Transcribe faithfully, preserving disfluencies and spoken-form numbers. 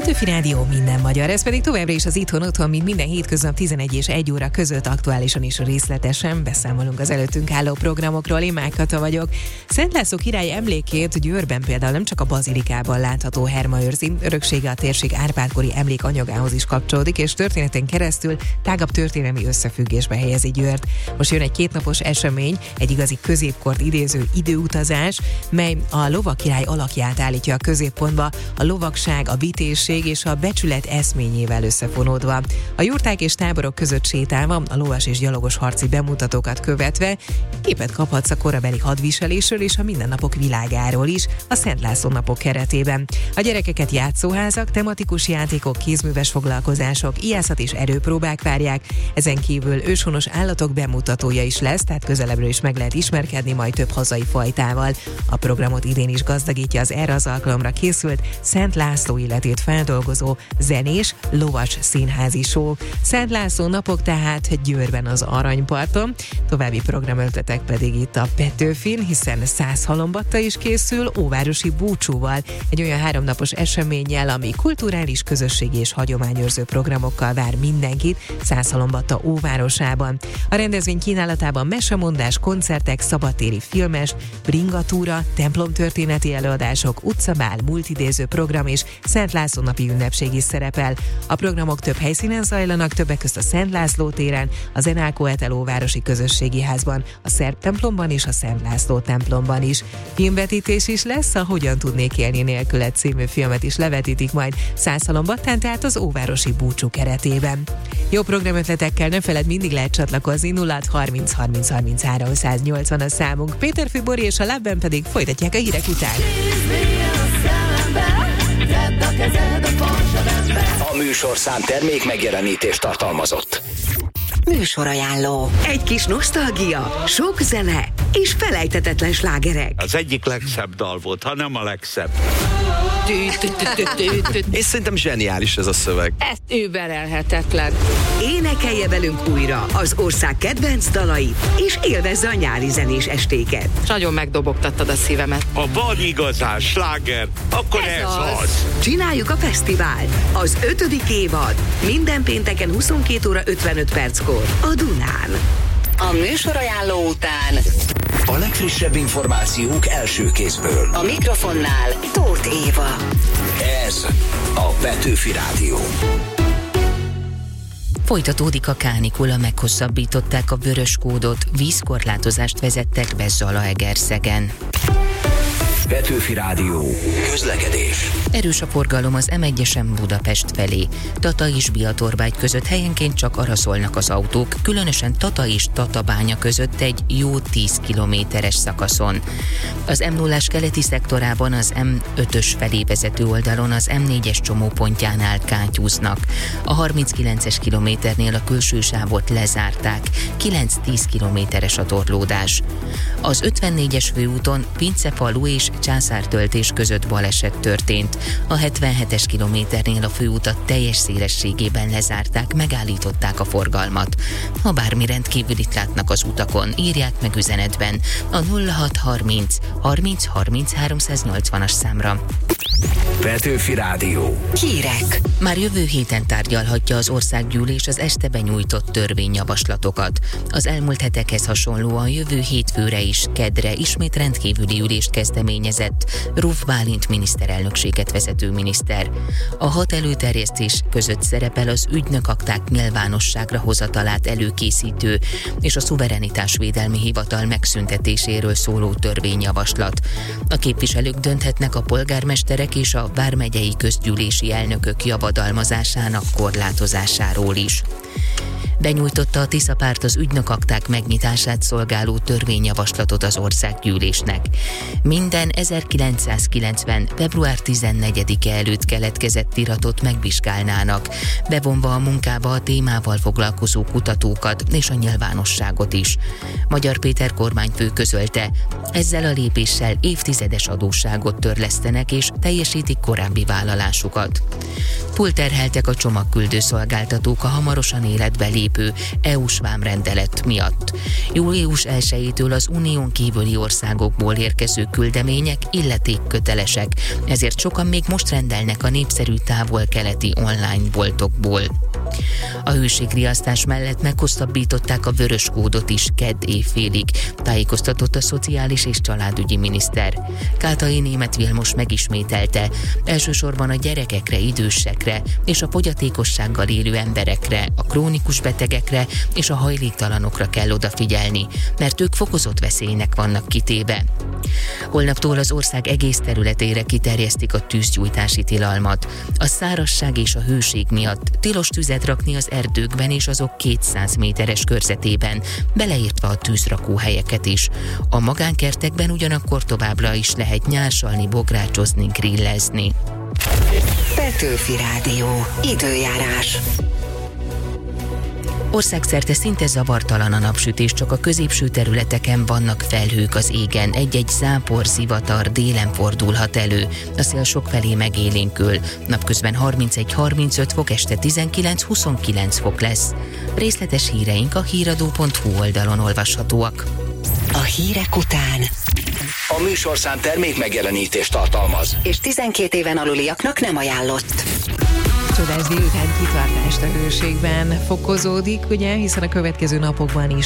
Petőfi Rádió, minden magyar, ez pedig továbbra is az Itthon Otthon, mint minden hétköznap tizenegy és egy óra között aktuálisan és részletesen beszámolunk az előttünk álló programokról. Én Mák Kata vagyok. Szent László király emlékét Győrben például nem csak a bazilikában látható Herma őrzi, öröksége a térség Árpád-kori emlékanyagához is kapcsolódik, és történeten keresztül tágabb történelmi összefüggésbe helyezi Győrt. Most jön egy kétnapos esemény, egy igazi középkort idéző időutazás, mely a lovakirály alakját állítja a középpontba, a lovagság, a vitézség és a becsület eszményével összefonódva. A jurták és táborok között sétálva, a lovas és gyalogos harci bemutatókat követve képet kaphatsz a korabeli hadviselésről és a mindennapok világáról is a Szent László napok keretében. A gyerekeket játszóházak, tematikus játékok, kézműves foglalkozások, ijászat és erőpróbák várják, ezen kívül őshonos állatok bemutatója is lesz, tehát közelebbről is meg lehet ismerkedni majd több hazai fajtával. A programot idén is gazdagítja az erre az alkalomra készült Szent László életét feldolgozó zenés, lovas színházi show. Szent László napok tehát Győrben az Aranyparton, további programötletek pedig itt a Petőfin, hiszen száz halombatta is készül óvárosi búcsúval, egy olyan háromnapos eseménnyel, ami kulturális, közösségi és hagyományőrző programokkal vár mindenkit száz halombatta óvárosában. A rendezvény kínálatában mesemondás, koncertek, szabadtéri filmes, bringatúra, templomtörténeti előadások, utcabál, multidéző program és Szent László napi ünnepség is szerepel. A programok több helyszínen zajlanak, többek közt a Szent László téren, a Zenálkó Eteló városi közösségi házban, a Szerb templomban és a Szent László templomban is. Filmvetítés is lesz, a Hogyan tudnék élni nélküled című filmet is levetítik majd Százhalombattán, tehát az óvárosi búcsú keretében. Jó programötletekkel ne feled, mindig lehet csatlakozni, nulla harminc harminc harminchárom száznyolcvan a számunk. Péter Fibori és a Labben pedig folytatják a hírek után. A műsorszám termék megjelenítést tartalmazott. Műsorajánló. Egy kis nosztalgia, sok zene és felejthetetlen slágerek. Az egyik legszebb dal volt, ha nem a legszebb. És szerintem zseniális ez a szöveg. Ez überelhetetlen. Énekelje velünk újra az ország kedvenc dalait, és élvezze a nyári zenés estéket. Nagyon megdobogtattad a szívemet. Ha van igazán sláger, akkor ez, ez az. az. Csináljuk a fesztivált. Az ötödik évad. Minden pénteken huszonkét óra ötvenöt perckor a Dunán. A műsorajánló után a legfrissebb információk első kézből. A mikrofonnál Tóth Éva. Ez a Petőfi Rádió. Folytatódik a kánikula, meghosszabbították a vörös kódot, vízkorlátozást vezettek be Zalaegerszegen. Petőfi Rádió. Közlekedés. Erős a forgalom az em egyesen Budapest felé. Tata és Biatorbágy között helyenként csak arra szólnak az autók, különösen Tata és Tatabánya között egy jó tíz kilométeres szakaszon. Az em nullás keleti szektorában az em ötös felé vezető oldalon az em négyes csomópontjánál kátyúznak. A harminckilences kilométernél a külső sávot lezárták, kilenc-tíz kilométeres a torlódás. Az ötvennégyes főúton Pincefalu és Császártöltés között baleset történt. A hetvenhetes kilométernél a főutat teljes szélességében lezárták, megállították a forgalmat. Ha bármi rendkívülit látnak az utakon, írják meg üzenetben a nulla hat harminc harminc harminc háromszáznyolcvanas számra. Petőfi Rádió. Hírek. Már jövő héten tárgyalhatja az országgyűlés az este benyújtott törvényjavaslatokat. Az elmúlt hetekhez hasonlóan jövő hétfőre is, kedre ismét rendkívüli ülést kezdeményezett Ruf Bálint miniszterelnökséget vezető miniszter. A hat előterjesztés között szerepel az ügynökakták nyilvánosságra hozatalát előkészítő és a szuverenitásvédelmi hivatal megszüntetéséről szóló törvényjavaslat. A képviselők dönthetnek a polgármesterek és a vármegyei közgyűlési elnökök javadalmazásának korlátozásáról is. Benyújtotta a Tisza párt az ügynökakták megnyitását szolgáló törvényjavaslatot az országgyűlésnek. Minden ezerkilencszázkilencven. február tizennegyedike előtt keletkezett iratot megvizsgálnának, bevonva a munkába a témával foglalkozó kutatókat és a nyilvánosságot is. Magyar Péter kormányfő közölte, ezzel a lépéssel évtizedes adósságot törlesztenek és teljesítik korábbi vállalásukat. Túlterheltek a csomagküldő szolgáltatók a hamarosan életbe lépő meglepő é u-s vámrendelet miatt. július elsejétől az unión kívüli országokból érkező küldemények illetékkötelesek, ezért sokan még most rendelnek a népszerű távol-keleti online boltokból. A hőségriasztás mellett meghosszabbították a vörös kódot is kedd éjfélig, tájékoztatott a szociális és családügyi miniszter. Káltai Németh Vilmos megismételte, elsősorban a gyerekekre, idősekre és a fogyatékossággal élő emberekre, a krónikus betegekre és a hajléktalanokra kell odafigyelni, mert ők fokozott veszélynek vannak kitéve. Holnaptól az ország egész területére kiterjesztik a tűzgyújtási tilalmat. A szárazság és a hőség miatt tilos tüzet rakni az erdőkben és azok kétszáz méteres körzetében, beleértve a tűzrakóhelyeket is. A magánkertekben ugyanakkor továbbra is lehet nyársalni, bográcsozni, grillezni. Petőfi Rádió. Időjárás. Országszerte szinte zavartalan a napsütés, csak a középső területeken vannak felhők az égen, egy-egy zápor, zivatar délen fordulhat elő. A szél sokfelé megélénkül, napközben harmincegy-harmincöt fok, este tizenkilenc-huszonkilenc fok lesz. Részletes híreink a híradó pont hu oldalon olvashatóak. A hírek után A műsorszám termék megjelenítést tartalmaz, és tizenkét éven aluliaknak nem ajánlott. Csodás délután kitartást a hőségben fokozódik, ugye, hiszen a következő napokban is